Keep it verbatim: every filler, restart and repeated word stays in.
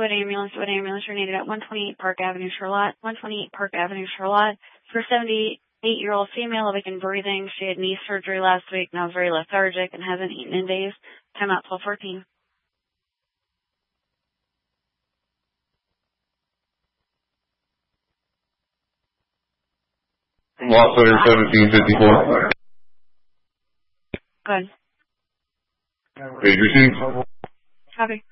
what ambulance, what ambulance you're needed at one twenty-eight Park Avenue, Charlotte. one twenty-eight Park Avenue, Charlotte. For seventy-eight-year-old female, awake and breathing. She had knee surgery last week, now is very lethargic and hasn't eaten in days. Time out twelve fourteen. Lost letter seventeen fifty-four. Good. Page received. Copy.